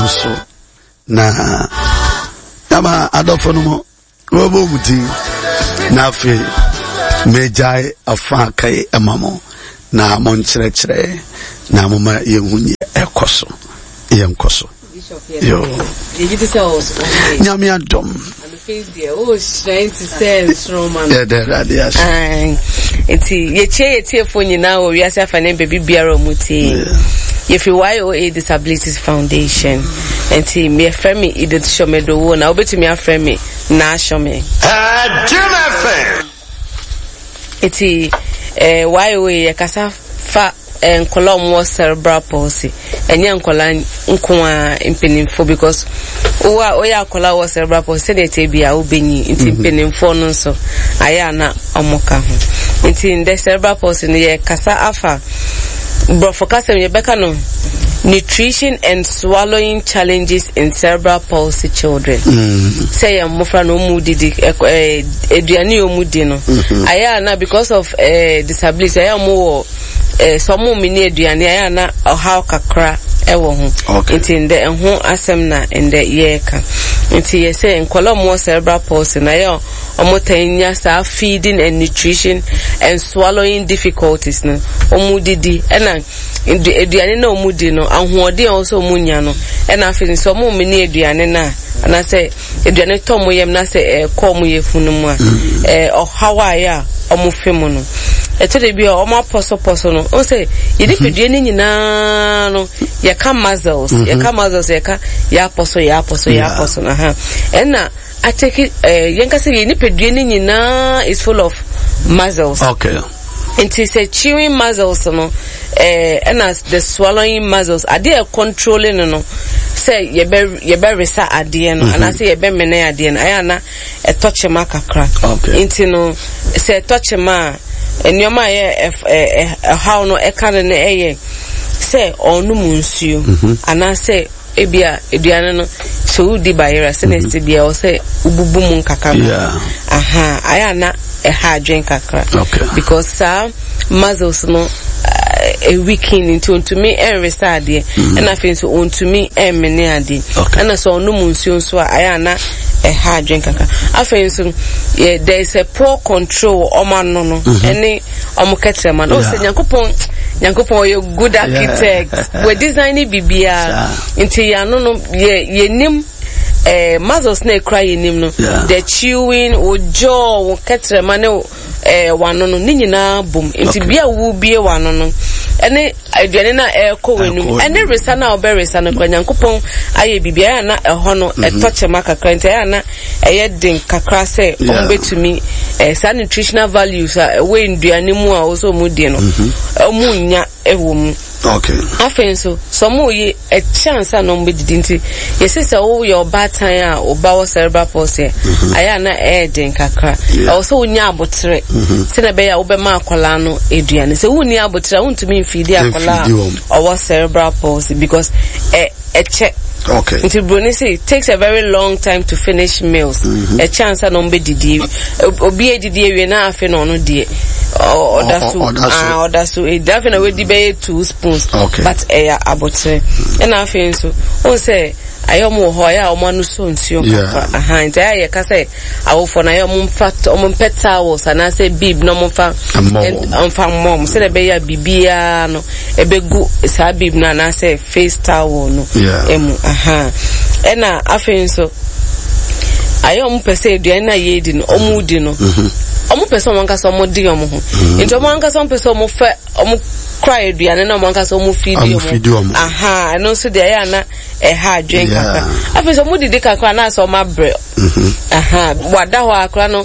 so na ama adofono robo muti na fe mejai afa kai amamo na monchire na mama yehunye ekoso yenkoso yo nyame adom oh, trying to say Roman. Yeah, yes. Enti ye for you now. We are saying baby biara muti. If you YOA Disabilities Foundation, enti me friend me ident show me do wo na obeti me friend me na show me. Enti YOA yakasa fa nkola mo cerebral palsy enye nkola nkoa impenimfo because oya nkola wo cerebral palsy dey te bia obenyi nti impenimfo no so aya na omoka ho nti the cerebral palsy no ye kasa afa brofokasa ye beka no nutrition and swallowing challenges in cerebral palsy children. Say ya mofra no mu didi eduane omudi no aya na because of disability aya mo some mini eduane aya na how kakra ewo ho nti nde ho asem na nde ye ka nti ye say nkola mo cerebral palsy na ya omotanya sa feeding and nutrition and swallowing difficulties no omudidi ena eduane na omudi no ahoode also omunya no ena afin so mo mini eduane na na say eduane to mo yem na say kom yefunu mu a hawaya omufemu no etede bi o ma poso no o say yidi peduane nyina no ya ka muscles ya poso na ha ena ateki yenka say yini peduane nyina is full of muscles. Okay. It is a chewing muscles no and as the swallowing muscles are they controlling no say ye be resa ade no and I say ye be mene ade no ayana e touch ma kakra. Okay. Inti no say touch ma enyoma ye how no e kan ne eye say onu munsuo and say ebia eduane no so di bayera se nesti bia o say ububu mun kakra. Aha ayana ha drink kakra. Okay. Because muscles no a weekend into me and resade and I think so on to me and many ade and so no munsuo so ayana a hard drink kakra. I think so there is a poor control no any omokete man o say Nyankopon you good architect we designing bibia into ya no ye nim muscles na cry nim no the chewing o jaw o ketre man wano no ni nyina bom enti bia wu bie wano no ene aduane na ko wenum ene resa na oberesa no Nyankopon aye bibia na eho no etoche makakra enti ya na eye den kakra se ombetumi sa nutritional values we nduane mu a oso mu die no omunya ewom. Okay. Afen so some ye a chance no mbedidi nti yesi se wo your bad time a oba wo cerebral palsy aya na den kakra also unya abotre se na be ya wo be ma akola no eduane se wuni abotre wuntumi mfidi akola or cerebral palsy because check. Okay. Until Bruni say it takes a very long time to finish meals. A chance no be didi obi didi we na afe no no die or that's so it definitely be 2 spoons. Okay. But abotre and afe so on say ayomo ho ya o manu so nsuo kakra aha nti aye ka say awofo na ayomo mfa pet towels and say bib no mfa mom say be ya bibia no ebegu sa bib na say face towel no emu aha ena afen so ayom pese eduane na yedi no omudi no omu pese omanka so omudi omu ho nti omanka so pese omu fe omu cry eduane na omanka so omu feed omu aha no so dey na ha drink kakra afen so omudi kakra na so mabre aha wada ho akra no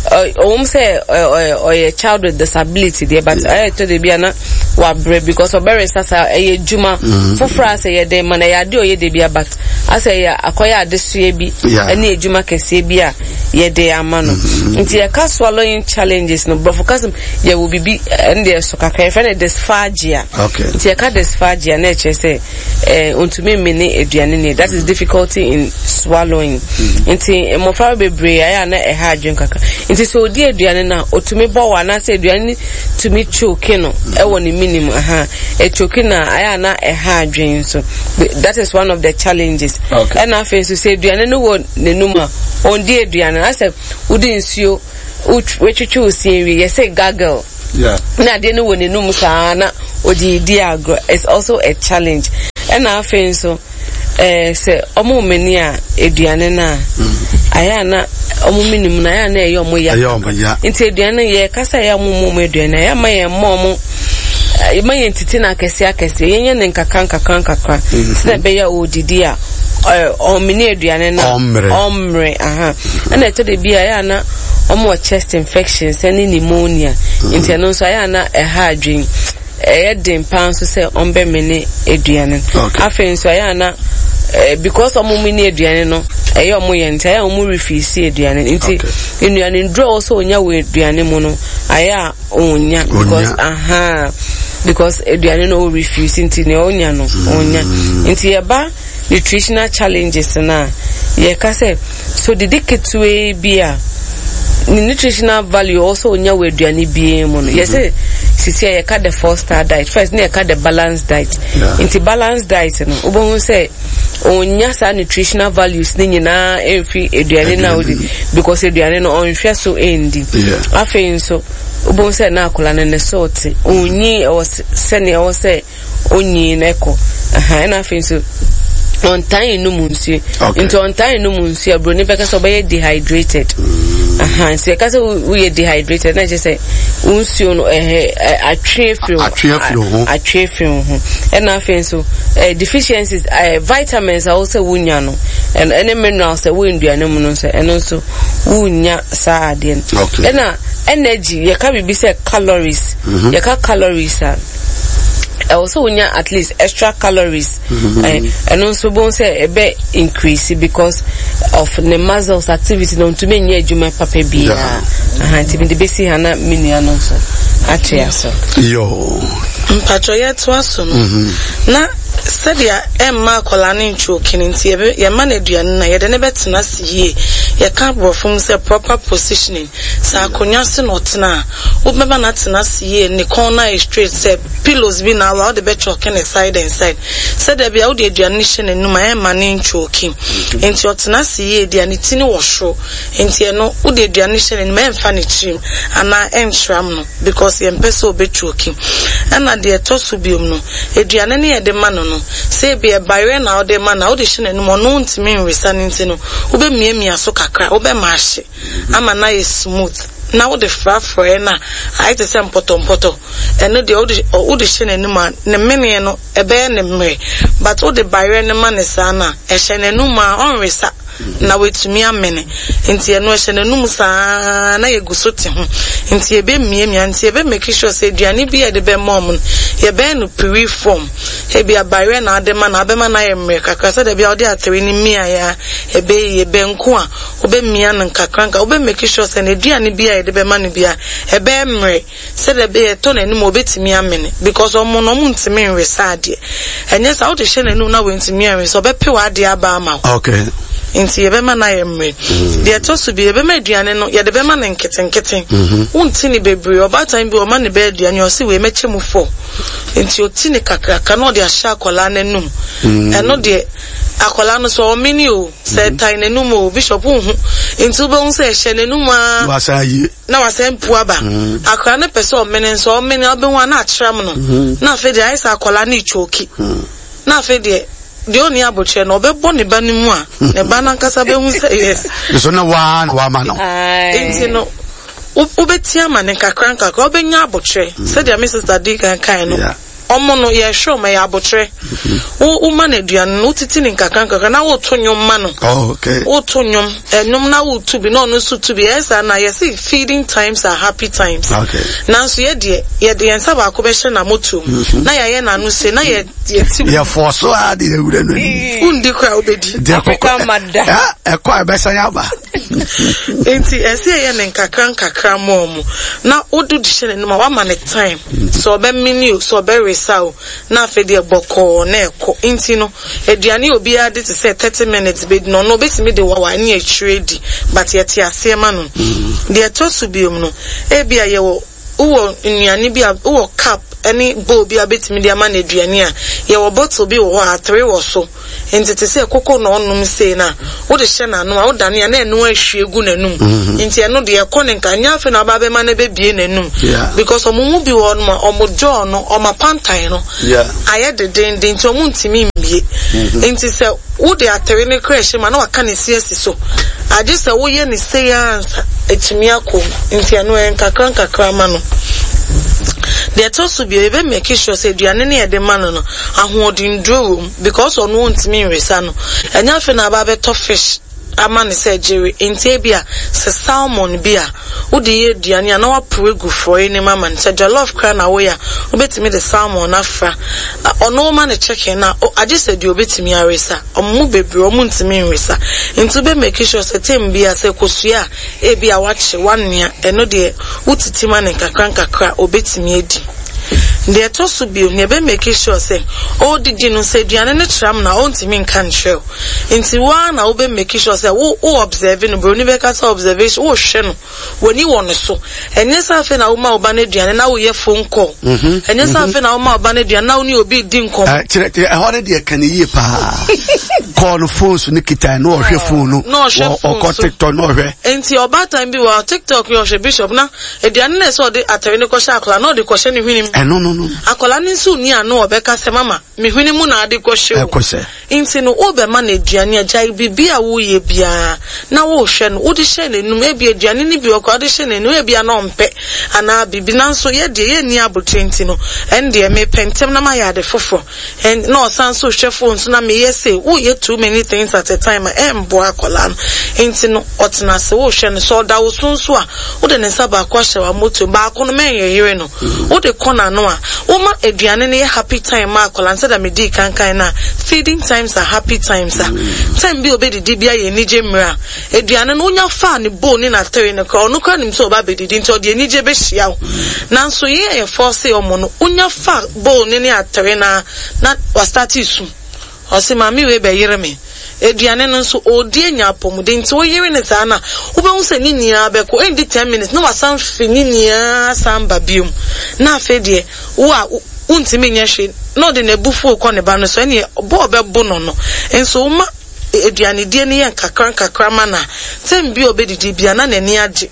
say or child with disability there but I told the biana wa bread because of very sasa juma for France ye de man ya de oye de bia but asa ya akoya adesue bi ene ejuma kese bi a ye de amano nti ye ka swallowing challenges no brofocasm ye will be ende so kakra fe dysphagia nti ye ka dysphagia na che say ontumi mene eduane ne that is difficulty in swallowing nti mofa bebre aya na ha adwen kakra nti so odi eduane na otumi bo wa na say eduane tumi choke no e woni minimum choke na aya na ha adwen so that is one of the challenges and I face to say eduane no won nenuma on di eduane I say udi nsuo wechuchu sinwi you say gargle na de no won nenum sa na odi di agro is also a challenge and I face so say omo meni a eduane na aya na omo minimum na aya na e yomo ya nti eduane ye kasa ya mumu eduane ya ma ye momo mayen titi na akese yenye ne nkaka sina be ya odidi a omini eduane na omre na eto de bia ya na omo chest infections and pneumonia nti no so ya na ha adwin den pan so se ombe mene eduane afen so ya na because omo mini eduane no omo ye nti ya omo refuse eduane nti eduane draw also onya we eduane mu no aya onya because eduane no refuse nti ne onya no onya nti yeba nutritional challenges na ye ka say so the diketwe bia nutritional value also onya we eduane bia mu no ye say sisi ye ka the 4-star diet first ne ka the balanced diet nti balanced diet no obon say onya sa nutritional values ni nyina every eduane na odi because eduane no onhwe so endi afein so obon say na akola ne salt onyi was sene o say onyi na eko na afein so on time no munsi into on time no munsi abro ni beka so be dehydrated so ka say we dehydrated na just say unsi no atwefio and afein so deficiencies vitamins are also wunya no and any minerals say we nduane mu no so eno so wunya sa ade and energy you can be say calories you can calories also wunya at least extra calories and also bon say e be increase because of the muscles activity no to menye adwuma papa bia anti be besi hana minia no so atia so yo mpatroyet waso no na sadia emma kola ne nchuokini nti ye ma na aduane na ye de ne betena siye ye ka brofum say proper positioning sa akonya se no tena obeba na tena siye ne corner is straight say pillows bi na allow the bed choke ne side and side sadia bia wo de aduane hye ne numa emma ne nchuoki nti otena siye de ani tini wo hwo nti e no wo de aduane hye ne numa emfa ne chim ana enhram no because ye mpese obechuoki ana de etosu biom no aduane ne ye de ma no say be a barrier na ode man na ode hye no no ntimi nresa nti no obe miamia so kakra obe mahye ama na is smooth na ode frafroe na I te say mpoto eno de ode hye no ma ne mene no ebe ne mre but ode barrier ne man sa na e hye no ma onresa na wetumi amene nti eno hye nanum saa na yeguso te ho nti ebe miamia nti ebe make sure say duane bi e de be mom ye be no pre-form e bi abare na ade ma na abema na yemre kakra say de bi ode ateri ni mia ya ebe ye be nko a obe mia na kakranka obe make sure say na duane bi e de be ma no bia ebe emre say de be to na nim obetimi amene because omo no mu ntimi nresa ade enye sa ode hye nanum na wentimi nresa obe pe wa ade aba ama okay inti yebema na yemre de to so bi yebema aduane no ye de bema na nketenketen unti ni bebre obatan bi o ma ne be aduane o se we mechemu fo inti oti ni kakraka no de ahya akola nanum eno de akola no so o mini o se tai nanum o bishop hu inti be hu se hye nanum a wasayi na wasempu aba akola ne pese o mini so o mini obe hu na atram no na fe de aisa akola na ichoki na fe de the only abuche no be boni banimu a ne bana nkasa be hu say yes so na wa ma no enti no ubetia ma ne kakranka ka obenya abuche say their Mrs. Daddy kan no omono ye show me abotre wo man aduan no titi ni nkaka na wo to nyom ma no okay wo to nyom nyom na wo to bi no no so to bi esa na ye see feeding times are happy times okay na so ye de ensa ba ko be hye na moto na ye na no se na ye ti ye for so hard de wure no undi kwa obedi de ko mada e kwa be san ya ba enti ese ye ne nkakra mom na odu di hye no ma wa ma ne time so be mini so be resao na afede boko na eko enti no aduane obi ade to say 30 minutes be no betimi de wa ani a trade but yet ase ma no de to so biom no e bia ye wo nnuane bia wo cup any bowl bia betimi de ama na aduane a ye wo bottle bi wo a 3 wo so enti te say koko no onum say na wo de hye na no a wo dane na enu ahwiegu nanum enti eno de ekọ ne nka nya afi na ba be ma na be bie nanum because omumu bi wo no omojo no omapantan no aye de den enti omuntimi mbie enti say wo de atere ne crash ma na waka ne siesi so age say wo ye ne say answer etimi akọ enti eno nkakra ma no they also be able make sure say duane ne de man no ahoodin duro because on won't mean resano enya fe na ba beto fish amane say jere enti bia se salmon bia wo de ye duane na wa pregu for any mama nse jollof kra na wo ya obetimi de salmon afra ono ma ne chicken na age say di obetimi aresa omu bebre omuntimi resa enti be make sure say tem bia say kosua e bia wache wania eno de utitima ne kakra obetimi edi de to so bi ne be make sure say all the no say duane ne tram na ontimi nkan hwe nti wa na wo be make sure say wo observe no bro ni be ka say observation wo hwe no woni won so enye sa fe na wo ma oba ne duane na wo ye phone call enye sa fe na wo ma oba ne duane na wo ni obi di nkom kire ho ne de kan yi pa call phone so ni kita no hwe phone no o TikTok no hwe nti oba time bi wa TikTok yo hwe bishop na eduane na so de atare ne ko sha akla na o de ko hwe ni hwini no akola ni nsu ni anu obeka se mama me hwini mu na ade ko hwe nti no obe ma na eduane ajai bibia wo ye bia na wo hwe no wo de hwe nenum e bia eduane ni bi okwa de hwe nenum e bia na ompe ana bibi na nso ye de ye ni abotrenti no ende me pentem na ma ya de fofo and no sanso hwe phone so na me ye say wo ye too many things at a time embo akola no nti no otena se wo hwe no so da wo sunso a wo de ne saba kwa hwe wa moto ba ko no men ye yire no wo de kona no a wo ma eduane ne happy time akola nse da me di kankan na feeding times are happy times time bi obedidi bia ye nije mra eduane no nya fa ne bo ni na tere ne ko no kwa nim so ba bedidi nti odi nije be hia wo nanso ye force omo no unya fa bo ni atere na wa start isu o se mami we be yire me eduane no so odi enya apomuden nti wo yire ne sa na wo be hu se ni nia be ko endi 10 minutes no wasan fi ni nia samba biom na afedie wo untimi nyehwe no de na bufu ko ne ba no so ene bo be bo no enso uma eduane die ne ye kakra mana tem bi obedidi bia na nani age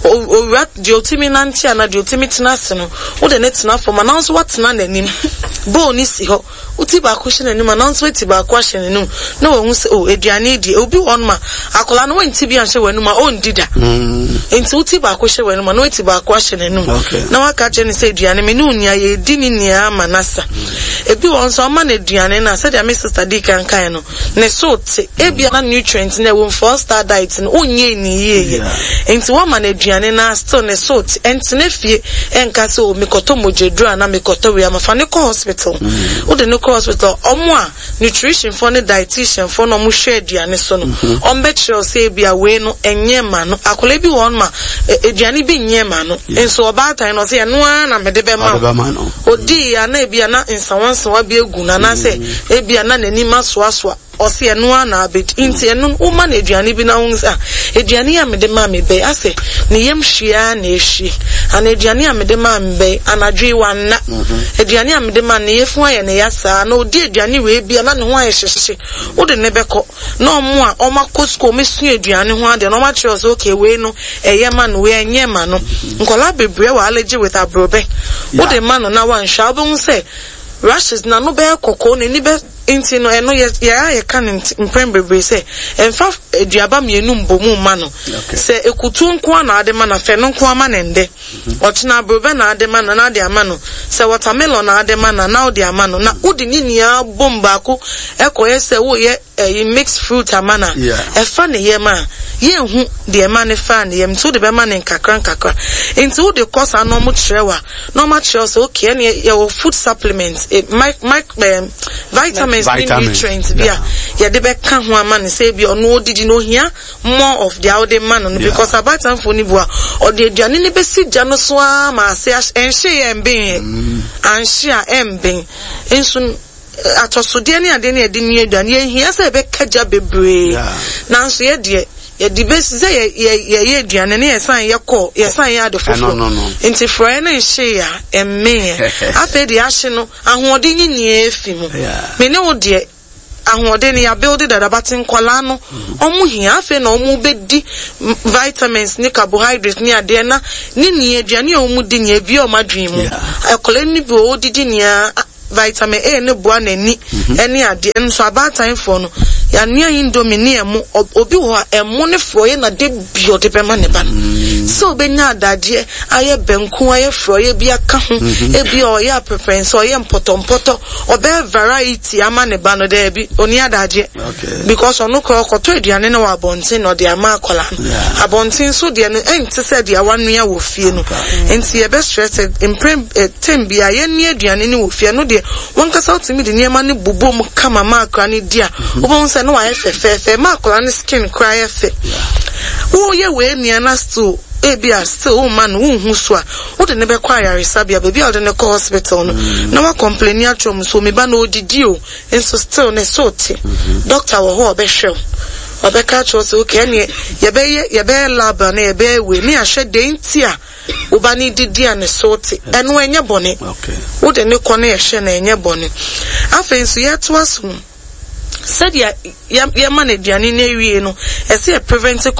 o rat di otimi nanti ana di otimi tenase no wo de ne tena for ma so watena nanim bo ni si ho uti ba ko hye nanim na so ti ba ko hye nanim na wo hu se o eduane di obi won ma akola no wanti bi anhye wanum a ondida enti uti ba ko hye wanum na wo ti ba ko hye nanim na waka che ne se eduane me no nia ye di ni nia manasa ebi won so ma na eduane na se dia me sister di kan no ne so te ebi na nutrients na wo 4-star diet no onye ni ye enti wo ma na eduane na still ne so te enti ne fie enka se o mikoto mojedru na mikoto we amafa ne ko hospital wo de ne hospital omo a nutrition for ne dietitian for no mo hwe aduane so no ombe kire say bia we no enye ma no akola bi won ma aduane bi nye ma no enso oba tan no say no na me de be ma odi ya na bia na nsawansa wa bi egu na say e bia na nani masoasoa osi eno na abet inti eno uma na aduane bi na hunsa aduane ya me de ma me be ase ne yem hwia na ehwie ana aduane ya me de ma me be anadwe wanna aduane ya me de ma ne yefu aye ne yasa na odi aduane we bia na ne ho aye hyehye wo de ne beko na omo a omakosko mesu aduane ho ade na omache so okay we no eye ma no we enye ma no nkola bebre wa allergy with abrobe wo de ma no na wan hwa bo hu se rashes na no be kokko ne ni be inti no eno ye kan mprembebre say emfa aduaba mienu mbomu ma no say ekutu nko na ade ma na fe no nko ama na nde ochina brobe na ade ma na ade ama no say watermelon na ade ma na ode ama no na udi ni nia bomba ko ekoye say wo ye mixed fruit amana efa ne ye ma ye hu de ma ne fa ne yem so de be ma ne nkakra inti wo de kosa no mo trewa no ma tre so okay ne ye food supplements vitamins nutrients bia ye de be ka ho ama ne say bia no odidi no hia more of the oude man no because about time for ni bua o de aduane ne be si gya no so ma say enhye ye mben anhye emben ensun atosode ne ade ne ade ne aduane ye hia say be kaja bebre nanso ye de ye di besi say ye aduane ne ye san ye kọ ye san ye ade fofo nti froye na nhye ya emme afa de ahye no ahode nyinye efi mu me ne wo de ahode ne ya build that about nkola no omu hia afa na omu bedi vitamins ni carbohydrates ni ade na ni aduane omu di ni ebi o madwen mu ekola ni bi o didi ni vitamin A ne boa nani ene ade nso about time for no ya nua indomie ne emu obi ho emu ne froye na de bio de be ma ne ba so be nya adade aye benku aye froye bi aka ho e bi o ya preference o ye mpoto obe variety ama ne ba no de bi oni adade because onu ko to aduane ne wa bontin no de ama akola abontin so de no enti se de awanua wo fie no enti e be stressed imprem tembi aye ni aduane ne wo fie no de won kasa otimi de niema ne bobom kama ma akra ne dia obon se no wa fe ma akra ne skin cry fe wo ye we nia na still ebia still man hu so a wo de ne be kwa yaresa bia baby o de ne ko hospital no na wa complain ya chom so me ba na odidi o enso still ne so ti doctor wo ho be hwe obeka cho so okay ne ye be lab na ye be we ni ahwe de ntia uba ni didi ane sote enu enye bone wo de ne kone ehwe na enye bone afensu ye to aso said ya man aduane na ewie no ese a preventive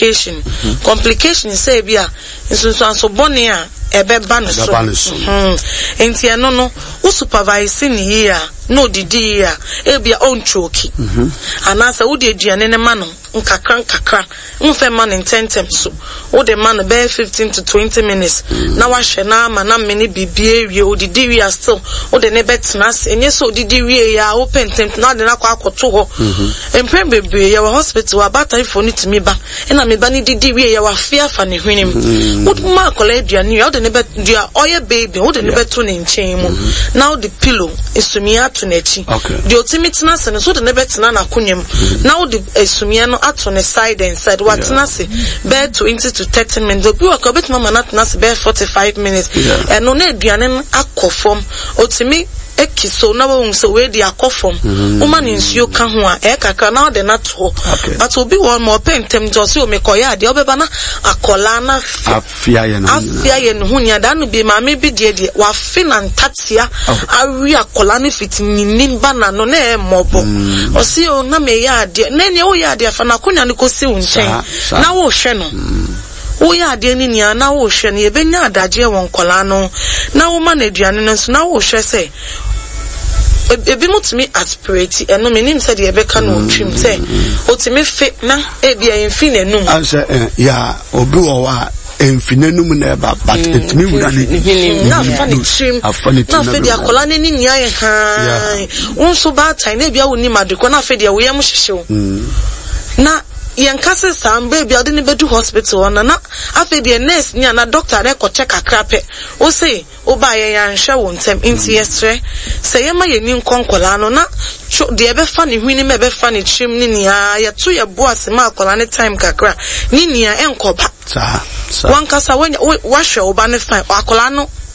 complication say bia nsunso bone a ebe ba no so enti eno no wo supervise ni here no didi ya ebia on choki anasa wo de aduane ne ma no nkakra mfe man intentem so wo de man be 15 to 20 minutes na wa hwe na ama na me ne bibie ewie wo didi wi still wo de ne betena enye so didi wi ya open temp na de na kwa akoto ho empem bebe ya hospital abata ifo ni timi ba na me ba ni didi wi ya wa fia fa ne hwenim wo ma kola aduane wo de ne bet dia oye baby wo de ne beto ne nchen mu now the pillow isumia to nechi the ultimate se so de ne betena na kunyem now the isumia no ato ne side and side what na se be 20 to 30 minutes obi wa ko bet mama na se be 45 minutes no na aduane akofom otimi ekiso na wo nso we di akofom uma ne nsuo ka ho a kakra na de na to but obi won mo pentem jo se o me koya de obeba na akola na afia ye no hu nya da no bi ma me bi de wa fi na ntatia awi akola no fitini nimba na no na e mobo o si o na me ya de na ne o ya de afa na konya ne ko si unchen na wo hwe no wo ya de ni nia na wo hwe ne e benya adaje won kola no na wo ma na aduane no so na wo hwe se ebi mutumi aspirate eno me nim said ye be ka no twim say otimi fe na e bia enfi nenum anse ya obi wo wa enfi nenum na ba but etimi wura ni na fani twim na fe dia kola ne ni nia ye ha won so ba tai na bia woni madeko na fe dia wo yam hyehyew na yankase sambe bia de ne bedu hospital na afi de nurse ni na doctor na ko check akrape o say o ba ye yanhwe wo ntem inti yestre say ye ma ye ni nkonkola no na de be fa ne hwini me be fa ne trim ni nia ye to ye boas ma akola ne time kakra ni nia enkoba sa wankasa wa hwe o ba ne fa akola no